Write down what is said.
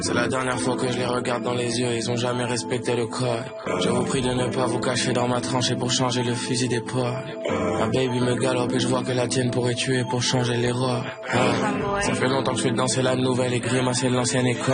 C'est la dernière fois que je les regarde dans les yeux, ils ont jamais respecté le code. Je vous prie de ne pas vous cacher dans ma tranchée pour changer le fusil d'épaule. Ma baby me galope et je vois que la tienne pourrait tuer pour changer les rôles. Ça fait longtemps que je fais danser la nouvelle et grimacer l'ancienne école.